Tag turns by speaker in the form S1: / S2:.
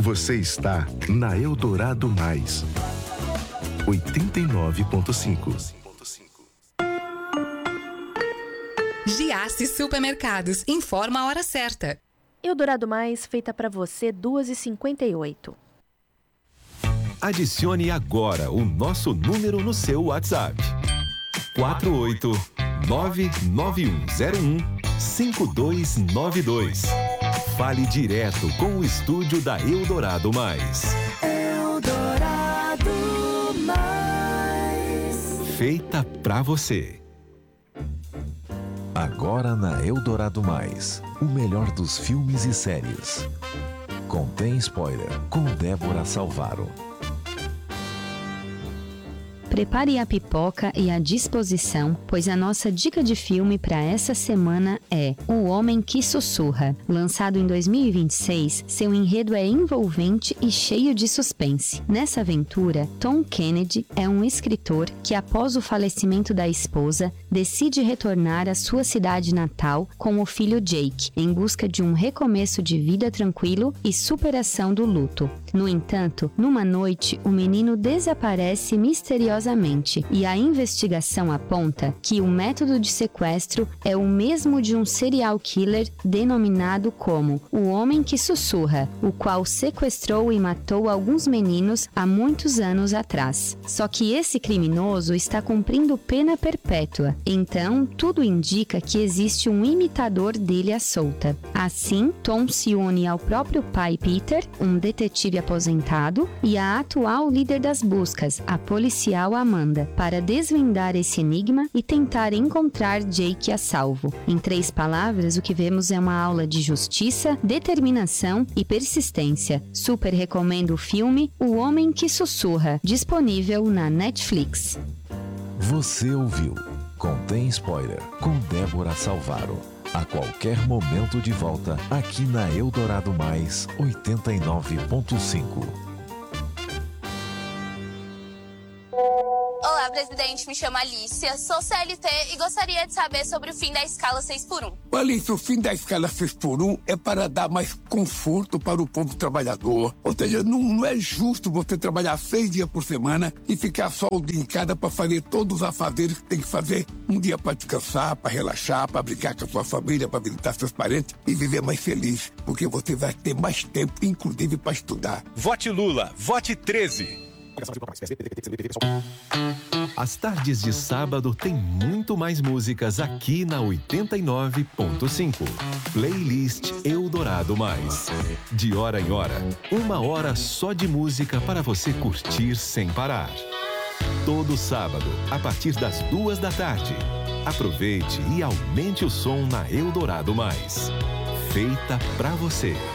S1: Você está na Eldorado Mais 89.5.
S2: Giasse Supermercados informa a hora certa.
S3: Eldorado Mais, feita para você, 2h58.
S4: Adicione agora o nosso número no seu WhatsApp. 48991015292. Fale direto com o estúdio da Eldorado Mais.
S5: Eldorado Mais.
S4: Feita pra você.
S6: Agora na Eldorado Mais, o melhor dos filmes e séries. Contém spoiler, com Débora Salvaro.
S7: Prepare a pipoca e a disposição, pois a nossa dica de filme para essa semana é O Homem que Sussurra. Lançado em 2026, seu enredo é envolvente e cheio de suspense. Nessa aventura, Tom Kennedy é um escritor que, após o falecimento da esposa, decide retornar à sua cidade natal com o filho Jake, em busca de um recomeço de vida tranquilo e superação do luto. No entanto, numa noite, o menino desaparece misteriosamente e a investigação aponta que o método de sequestro é o mesmo de um serial killer denominado como o Homem que Sussurra, o qual sequestrou e matou alguns meninos há muitos anos atrás. Só que esse criminoso está cumprindo pena perpétua, então tudo indica que existe um imitador dele à solta. Assim, Tom se une ao próprio pai Peter, um detetive aposentado, e à atual líder das buscas, a policial Amanda, para desvendar esse enigma e tentar encontrar Jake a salvo. Em 3 palavras, o que vemos é uma aula de justiça, determinação e persistência. Super recomendo o filme O Homem que Sussurra, disponível na Netflix.
S6: Você ouviu Contém Spoiler, com Débora Salvaro. A qualquer momento de volta, aqui na Eldorado Mais 89.5.
S8: Olá, presidente. Me chamo Alicia, sou CLT e gostaria de saber sobre o fim da escala 6x1.
S9: Alicia, o fim da escala 6x1 é para dar mais conforto para o povo trabalhador. Ou seja, não é justo você trabalhar 6 dias por semana e ficar só o dia em casa para fazer todos os afazeres que tem que fazer. Um dia para descansar, para relaxar, para brincar com a sua família, para visitar seus parentes e viver mais feliz. Porque você vai ter mais tempo, inclusive, para estudar.
S10: Vote Lula, vote 13.
S4: As tardes de sábado tem muito mais músicas aqui na 89.5. Playlist Eldorado Mais. De hora em hora, 1 hora só de música para você curtir sem parar. Todo sábado, a partir das 2 da tarde. Aproveite e aumente o som na Eldorado Mais. Feita pra você.